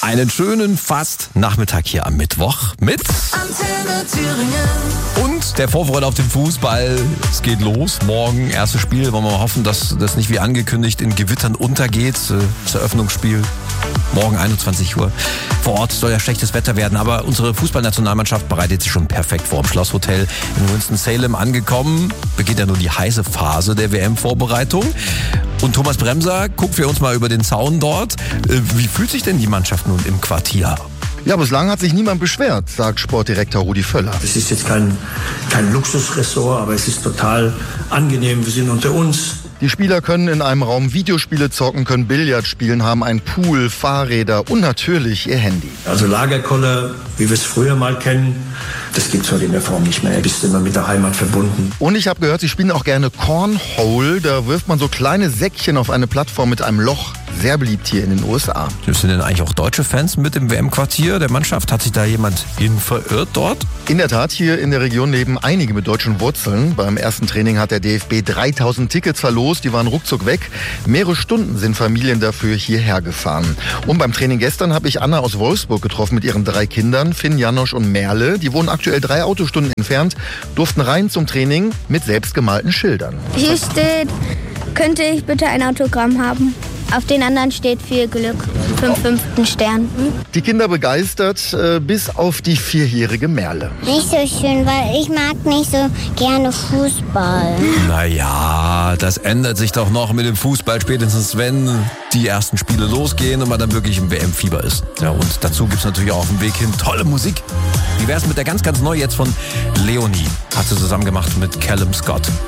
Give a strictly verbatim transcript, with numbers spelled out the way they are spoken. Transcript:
Einen schönen Fast-Nachmittag hier am Mittwoch mit Antenne Thüringen. Und der Vorfreude auf den Fußball. Es geht los. Morgen erstes Spiel. Wollen wir mal hoffen, dass das nicht wie angekündigt in Gewittern untergeht. Das Eröffnungsspiel morgen einundzwanzig Uhr. Vor Ort soll ja schlechtes Wetter werden, aber unsere Fußballnationalmannschaft bereitet sich schon perfekt vor. Im Schlosshotel in Winston-Salem angekommen. Beginnt ja nun die heiße Phase der W M-Vorbereitung. Und Thomas Bremser guckt für uns mal über den Zaun dort. Wie fühlt sich denn die Mannschaft nun im Quartier? Ja, bislang hat sich niemand beschwert, sagt Sportdirektor Rudi Völler. Es ist jetzt kein, kein Luxusressort, aber es ist total angenehm. Wir sind unter uns. Die Spieler können in einem Raum Videospiele zocken, können Billard spielen, haben einen Pool, Fahrräder und natürlich ihr Handy. Also Lagerkoller, wie wir es früher mal kennen, das gibt es heute in der Form nicht mehr. Du bist immer mit der Heimat verbunden. Und ich habe gehört, sie spielen auch gerne Cornhole. Da wirft man so kleine Säckchen auf eine Plattform mit einem Loch. Sehr beliebt hier in den U S A. Sind denn eigentlich auch deutsche Fans mit im W M-Quartier der Mannschaft? Hat sich da jemand hin verirrt dort? In der Tat, hier in der Region leben einige mit deutschen Wurzeln. Beim ersten Training hat der D F B dreitausend Tickets verlost. Die waren ruckzuck weg. Mehrere Stunden sind Familien dafür hierher gefahren. Und beim Training gestern habe ich Anna aus Wolfsburg getroffen mit ihren drei Kindern, Finn, Janosch und Merle. Die wohnen aktuell drei Autostunden entfernt, durften rein zum Training mit selbstgemalten Schildern. Hier steht, könnte ich bitte ein Autogramm haben? Auf den anderen steht viel Glück für den fünften Stern. Die Kinder begeistert, äh, bis auf die vierjährige Merle. Nicht so schön, weil ich mag nicht so gerne Fußball. Naja, das ändert sich doch noch mit dem Fußball, spätestens wenn die ersten Spiele losgehen und man dann wirklich im W M-Fieber ist. Ja, und dazu gibt es natürlich auch auf dem Weg hin tolle Musik. Wie wär's mit der ganz, ganz neu jetzt von Leonie? Hat sie zusammen gemacht mit Callum Scott.